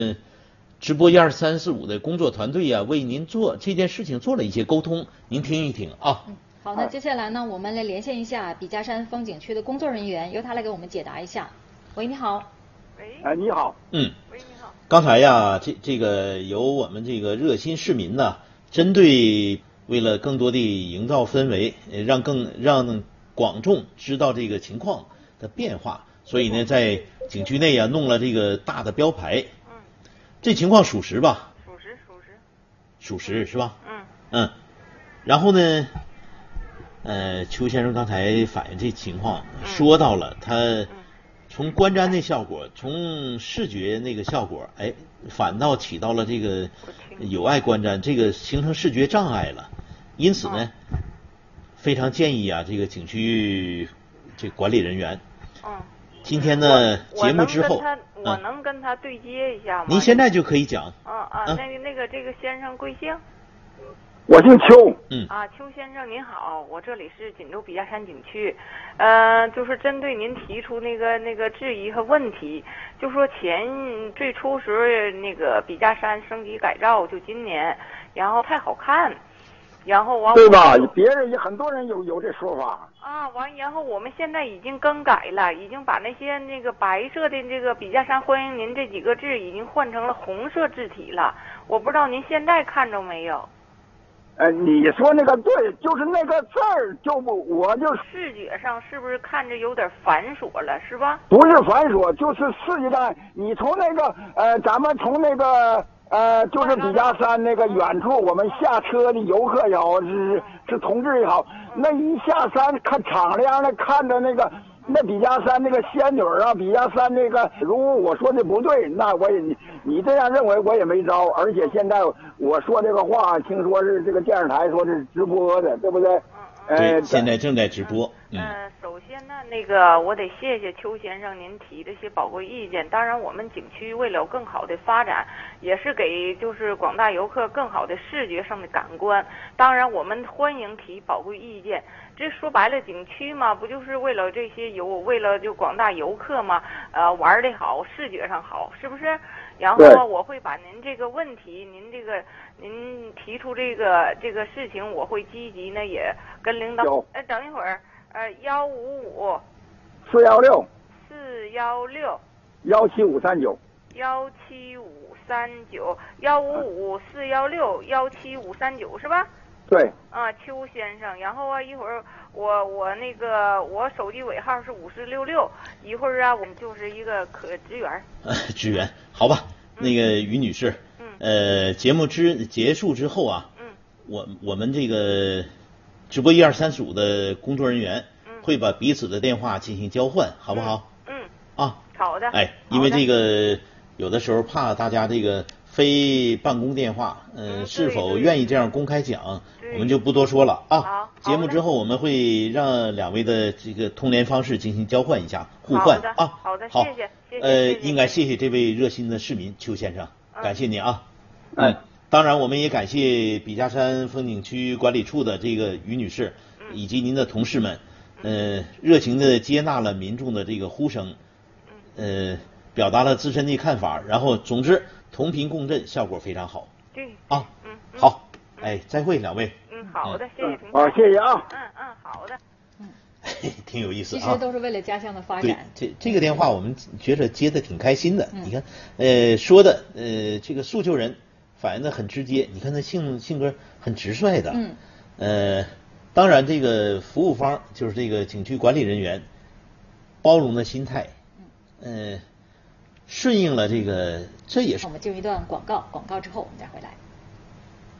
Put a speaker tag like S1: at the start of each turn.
S1: 直播12345的工作团队呀，为您做这件事情做了一些沟通，您听一听啊。
S2: 好，那接下来呢，我们来连线一下笔架山风景区的工作人员，由他来给我们解答一下。喂，你好。
S3: 喂。你好。
S1: 喂，你好。刚才呀，这个由我们这个热心市民呢，针对为了更多的营造氛围，让广众知道这个情况的变化，所以呢，在景区内啊弄了这个大的标牌。这情况属实吧？属实是吧？然后呢，邱先生刚才反映这情况，说到了他从观瞻的效果，从视觉那个效果，反倒起到了这个有碍观瞻，这个形成视觉障碍了。因此呢，非常建议啊，这个景区这管理人员，今天呢节目之后，
S4: 我能跟他对接一下吗？
S1: 您现在就可以讲。
S4: 那个这个先生贵姓？
S3: 我姓邱。
S4: 邱先生您好，我这里是锦州笔架山景区，就是针对您提出那个质疑和问题，就说最初时候那个笔架山升级改造就今年，然后太好看，然后
S3: 对吧？别人也很多人有这说法。
S4: 然后我们现在已经更改了，已经把那些那个白色的这个笔架山欢迎您这几个字已经换成了红色字体了，我不知道您现在看着没有？
S3: 你说那个对，就是那个字儿，我就
S4: 视觉上是不是看着有点繁琐了，是吧？
S3: 不是繁琐，就是实际上你从那个咱们从那个就是笔架山那个远处，我们下车的游客也好，是同志也好，那一下山看敞亮的看着那笔架山那个仙女啊，笔架山那个，如果我说的不对，那你这样认为我也没招。而且现在我说这个话，听说是这个电视台说是直播的，对不对？
S1: 对，现在正在直播。
S4: 首先呢，那个我得谢谢邱先生您提这些宝贵意见。当然，我们景区为了更好的发展，也是给就是广大游客更好的视觉上的感官。当然，我们欢迎提宝贵意见。这说白了，景区嘛，不就是为了这些为了就广大游客嘛，玩的好，视觉上好，是不是？然后我会把您这个问题，您提出这个事情，我会积极呢也跟领导。等一会儿，155
S3: 416
S4: 17539 17539 155 416 17539是吧？
S3: 对。
S4: 邱先生，然后一会儿我手机尾号是5466，一会儿我们就是一个职员。
S1: 职员，好吧。那个于女士，节目结束之后啊，我们这个直播12345的工作人员会把彼此的电话进行交换，好不好？
S4: 好的。
S1: 因为这个有的时候怕大家这个非办公电话，是否愿意这样公开讲，我们就不多说了啊。
S4: 好，
S1: 节目之后我们会让两位的这个通联方式进行交换一下，互换啊。
S4: 好的，
S1: 好，
S4: 谢谢。
S1: 应该谢谢这位热心的市民邱先生，感谢你啊。当然我们也感谢笔架山风景区管理处的这个于女士，以及您的同事们，热情的接纳了民众的这个呼声，表达了自身的看法，然后总之同频共振，效果非常好。
S4: 对。
S1: 好，再会两位。
S4: 好的，谢谢同志。
S3: 好，谢谢啊。
S4: 好的。
S1: 挺有意思啊。
S2: 其实都是为了家乡的发展。
S1: 对，这个电话我们觉得接的挺开心的。你看，说的这个诉求人反映的很直接，你看他性格很直率的。当然这个服务方就是这个景区管理人员包容的心态，顺应了这个，这也是。
S2: 我们进入一段广告之后我们再回来。